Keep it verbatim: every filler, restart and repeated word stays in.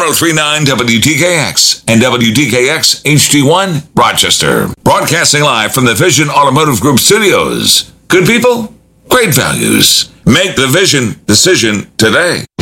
oh three nine W D K X and W D K X H D one, Rochester. Broadcasting live from the Vision Automotive Group studios. Good people, great values. Make the Vision decision today.